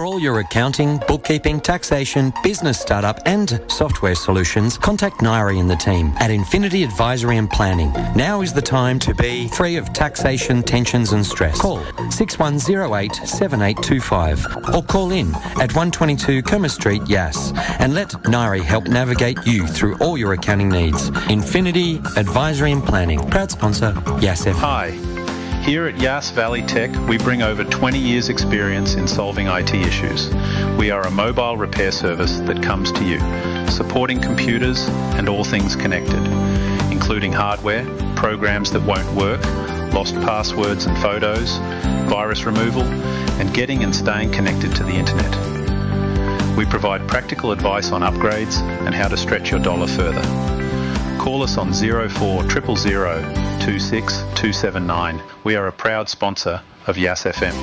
For all your accounting, bookkeeping, taxation, business startup and software solutions, contact Nairi and the team at Infinity Advisory and Planning. Now is the time to be free of taxation, tensions and stress. Call 6108 7825 or call in at 122 Kerma Street, Yass, and let Nairi help navigate you through all your accounting needs. Infinity Advisory and Planning. Proud sponsor, Yass FM. Hi. Here at Yass Valley Tech, we bring over 20 years' experience in solving IT issues. We are a mobile repair service that comes to you, supporting computers and all things connected, including hardware, programs that won't work, lost passwords and photos, virus removal, and getting and staying connected to the internet. We provide practical advice on upgrades and how to stretch your dollar further. Call us on 0400 26279. We are a proud sponsor of Yass FM.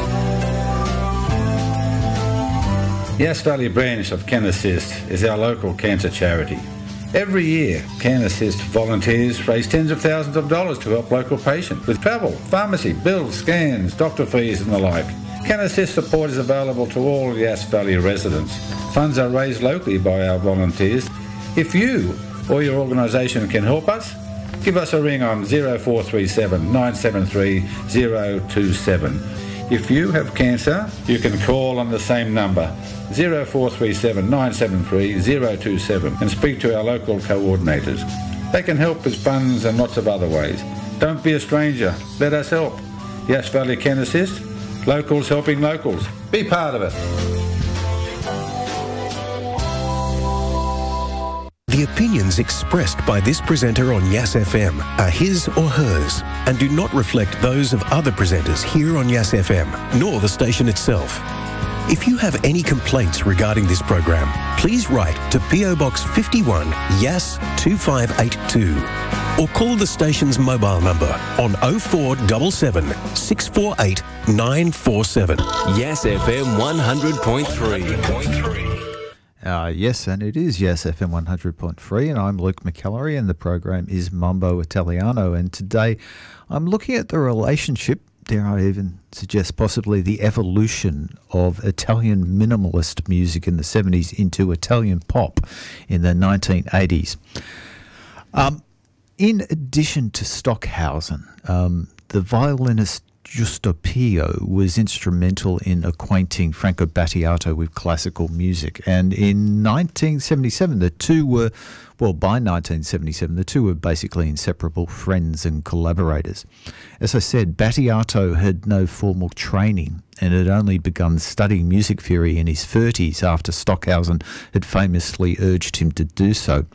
Yass Valley branch of Can Assist is our local cancer charity. Every year, Can Assist volunteers raise tens of thousands of dollars to help local patients with travel, pharmacy, bills, scans, doctor fees and the like. Can Assist support is available to all Yass Valley residents. Funds are raised locally by our volunteers. If you or your organisation can help us, give us a ring on 0437 973 027. If you have cancer, you can call on the same number, 0437 973 027, and speak to our local coordinators. They can help with funds and lots of other ways. Don't be a stranger. Let us help. Yass Valley Can Assist. Locals helping locals. Be part of it. The opinions expressed by this presenter on Yass FM are his or hers and do not reflect those of other presenters here on Yass FM, nor the station itself. If you have any complaints regarding this program, please write to PO Box 51, Yass 2582, or call the station's mobile number on 0477 648 947. Yass FM 100.3. Yes, and it is Yass FM 100.3, and I'm Luke McEllery, and the program is Mambo Italiano. And today I'm looking at the relationship, dare I even suggest possibly the evolution of Italian minimalist music in the 70s into Italian pop in the 1980s. In addition to Stockhausen, the violinist Giusto Pio was instrumental in acquainting Franco Battiato with classical music. And in 1977, the two were, by 1977, the two were basically inseparable friends and collaborators. As I said, Battiato had no formal training and had only begun studying music theory in his 30s after Stockhausen had famously urged him to do so.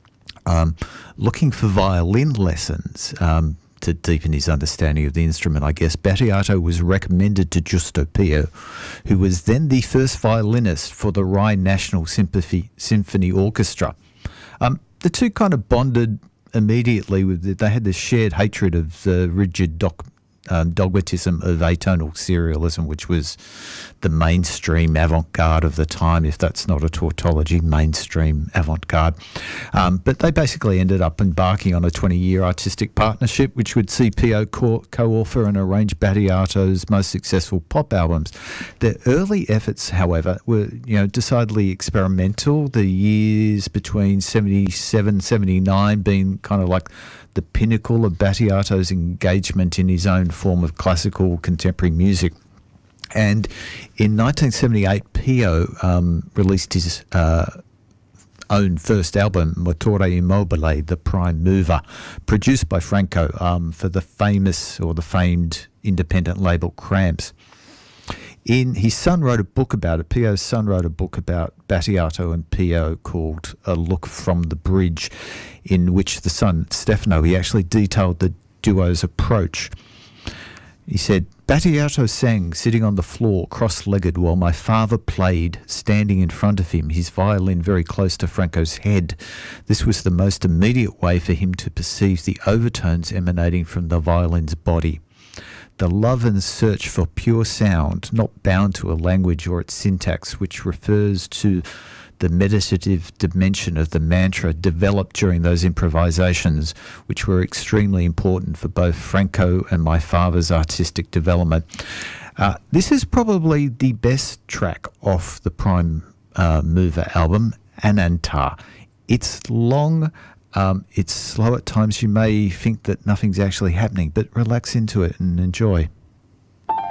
Looking for violin lessons, to deepen his understanding of the instrument, I guess, Battiato was recommended to Giusto Pio, who was then the first violinist for the Rhine National Symphony Orchestra. The two kind of bonded immediately. They had this shared hatred of the rigid dogmatism of atonal serialism, which was the mainstream avant-garde of the time, if that's not a tautology, mainstream avant-garde. But they basically ended up embarking on a 20-year artistic partnership, which would see Pio co-author and arrange Battiato's most successful pop albums. Their early efforts, however, were decidedly experimental. The years between 77, 79 being kind of like the pinnacle of Battiato's engagement in his own form of classical contemporary music. And in 1978, Pio released his own first album, Motore Immobile, The Prime Mover, produced by Franco for the famed independent label Cramps. His son wrote a book about it. Pio's son wrote a book about Battiato and Pio called A Look from the Bridge, in which the son, Stefano, he actually detailed the duo's approach. He said, Battiato sang sitting on the floor cross-legged while my father played, standing in front of him, his violin very close to Franco's head. This was the most immediate way for him to perceive the overtones emanating from the violin's body. The love and search for pure sound, not bound to a language or its syntax, which refers to the meditative dimension of the mantra developed during those improvisations, which were extremely important for both Franco and my father's artistic development. This is probably the best track off the Prime Mover album, Anantar. It's long, it's slow at times. You may think that nothing's actually happening, but relax into it and enjoy.